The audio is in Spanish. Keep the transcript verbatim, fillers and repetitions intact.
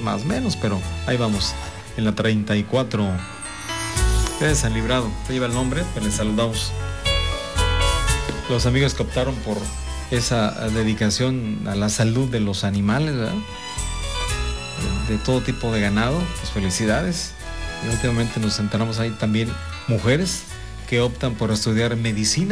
más o menos, pero ahí vamos, en la treinta y cuatro. Ustedes se han librado, se lleva el nombre, pues les saludamos. Los amigos que optaron por esa dedicación a la salud de los animales, ¿verdad? De todo tipo de ganado, pues felicidades. Y últimamente nos enteramos ahí también mujeres que optan por estudiar medicina.